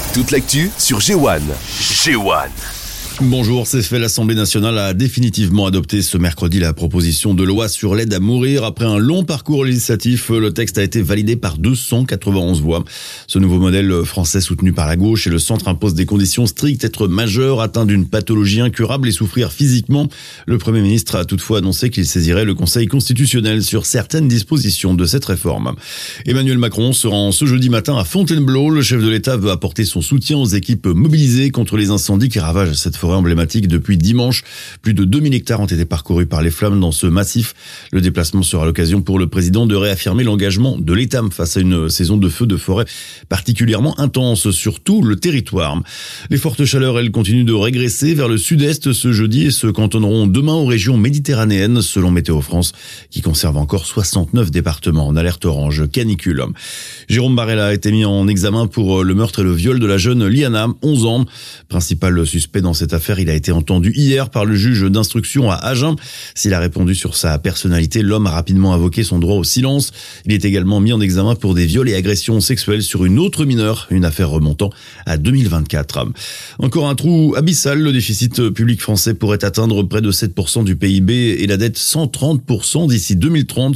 Toute l'actu sur G1. G1. Bonjour, c'est fait. L'Assemblée nationale a définitivement adopté ce mercredi la proposition de loi sur l'aide à mourir. Après un long parcours législatif, le texte a été validé par 291 voix. Ce nouveau modèle français soutenu par la gauche et le centre impose des conditions strictes, être majeur, atteint d'une pathologie incurable et souffrir physiquement. Le Premier ministre a toutefois annoncé qu'il saisirait le Conseil constitutionnel sur certaines dispositions de cette réforme. Emmanuel Macron se rend ce jeudi matin à Fontainebleau. Le chef de l'État veut apporter son soutien aux équipes mobilisées contre les incendies qui ravagent cette forêt emblématique depuis dimanche. Plus de 2000 hectares ont été parcourus par les flammes dans ce massif. Le déplacement sera l'occasion pour le président de réaffirmer l'engagement de l'État face à une saison de feux de forêt particulièrement intense sur tout le territoire. Les fortes chaleurs, elles, continuent de régresser vers le sud-est ce jeudi et se cantonneront demain aux régions méditerranéennes selon Météo France, qui conserve encore 69 départements en alerte orange canicule. Jérôme Barella a été mis en examen pour le meurtre et le viol de la jeune Liana, 11 ans. Principal suspect dans cette affaire, il a été entendu hier par le juge d'instruction à Agen. S'il a répondu sur sa personnalité, l'homme a rapidement invoqué son droit au silence. Il est également mis en examen pour des viols et agressions sexuelles sur une autre mineure, une affaire remontant à 2024. Encore un trou abyssal, le déficit public français pourrait atteindre près de 7% du PIB et la dette 130% d'ici 2030.